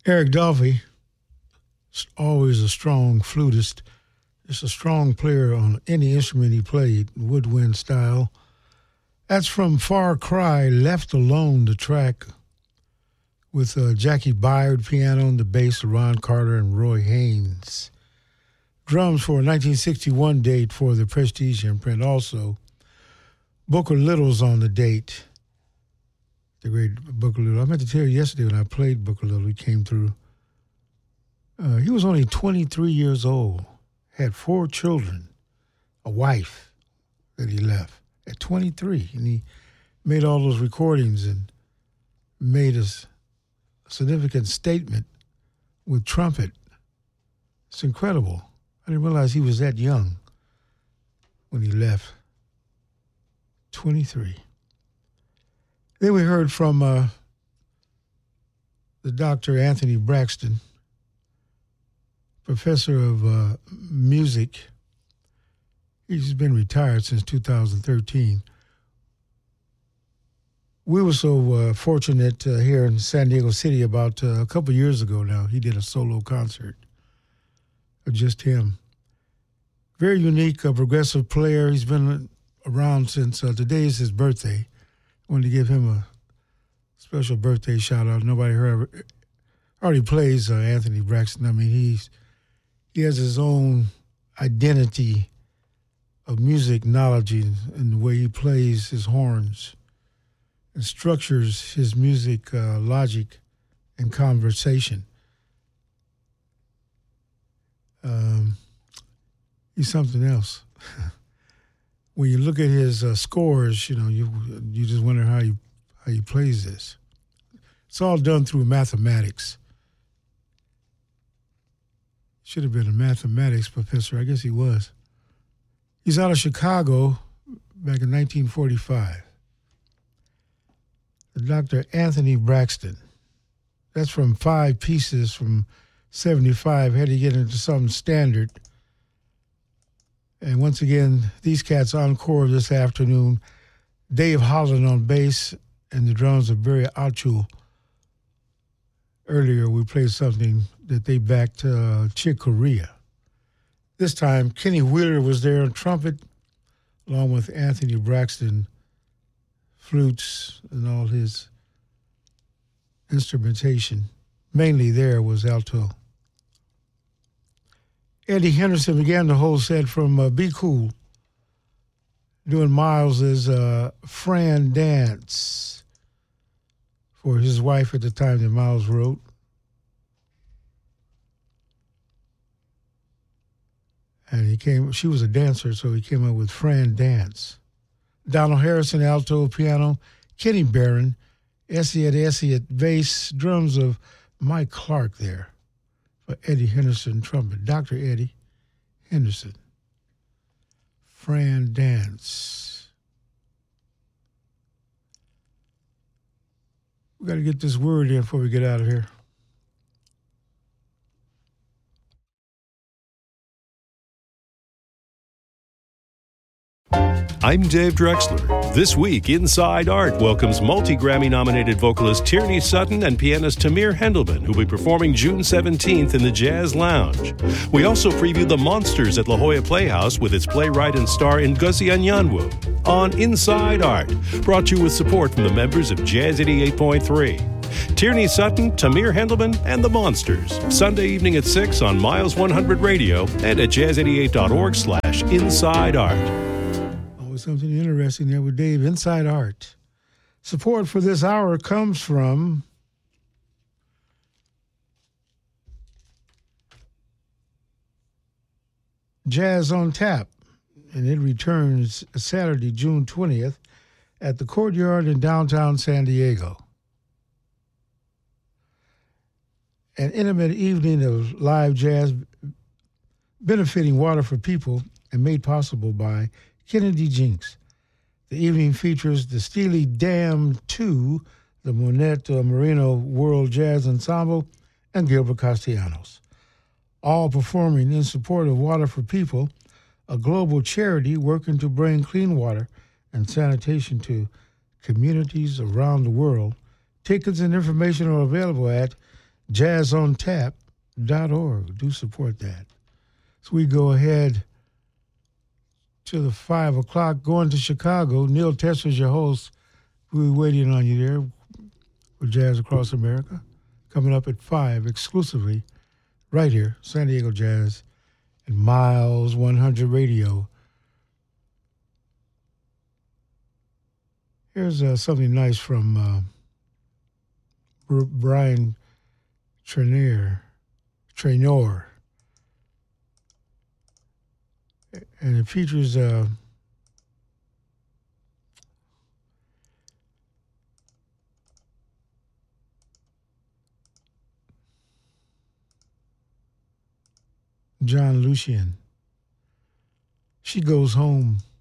Eric Dolphy, always a strong flutist, just a strong player on any instrument he played, woodwind style. That's from Far Cry, Left Alone, the track with Jackie Byard, piano and the bass, Ron Carter and Roy Haynes. Drums for a 1961 date for the Prestige imprint. Also, Booker Little's on the date. The great Booker Little. I meant to tell you yesterday when I played Booker Little, he came through. He was only 23 years old, had 4 children, a wife that he left at 23. And he made all those recordings and made a significant statement with trumpet. It's incredible. I didn't realize he was that young when he left. 23. Then we heard from the Dr. Anthony Braxton, professor of music. He's been retired since 2013. We were so fortunate here in San Diego City about a couple years ago now. He did a solo concert of just him. Very unique, progressive player. He's been around since today is his birthday. I wanted to give him a special birthday shout out. Nobody already plays Anthony Braxton. I mean, he has his own identity of music knowledge and the way he plays his horns and structures his music logic and conversation. He's something else. When you look at his scores, you know, you just wonder how he plays this. It's all done through mathematics. Should have been a mathematics professor. I guess he was. He's out of Chicago back in 1945. Dr. Anthony Braxton. That's from 5 pieces from 75. Had to get into something standard. And once again, these cats encore this afternoon. Dave Holland on bass and the drums are Barry Altschul. Earlier, we played something that they backed Chick Corea. This time, Kenny Wheeler was there on trumpet, along with Anthony Braxton, flutes, and all his instrumentation. Mainly there was alto. Eddie Henderson began the whole set from Be Cool, doing Miles's Fran Dance for his wife at the time that Miles wrote. And she was a dancer, so he came up with Fran Dance. Donald Harrison, alto, piano. Kenny Barron, Essie at bass, drums of Mike Clark there. For Eddie Henderson, trumpet. Dr. Eddie Henderson. Fran Dance. We got to get this word in before we get out of here. I'm Dave Drexler. This week, Inside Art welcomes multi-Grammy-nominated vocalist Tierney Sutton and pianist Tamir Hendelman, who'll be performing June 17th in the Jazz Lounge. We also preview The Monsters at La Jolla Playhouse with its playwright and star Ngozi Anyanwu on Inside Art, brought to you with support from the members of Jazz 88.3. Tierney Sutton, Tamir Hendelman, and The Monsters, Sunday evening at 6 on Miles 100 Radio and at jazz88.org/insideart. Something interesting there with Dave. Inside Art. Support for this hour comes from Jazz on Tap, and it returns Saturday, June 20th at the Courtyard in downtown San Diego. An intimate evening of live jazz benefiting Water for People and made possible by Kennedy Jinks. The evening features the Steely Dan 2, the Monet Marino World Jazz Ensemble, and Gilbert Castellanos, all performing in support of Water for People, a global charity working to bring clean water and sanitation to communities around the world. Tickets and information are available at jazzontap.org. Do support that. So we go ahead to the 5 o'clock, going to Chicago. Neil Tesser's your host. We're waiting on you there for Jazz Across America. Coming up at 5 exclusively right here, San Diego Jazz and Miles 100 Radio. Here's something nice from Brian Traynor. And it features John Lucien. She goes home.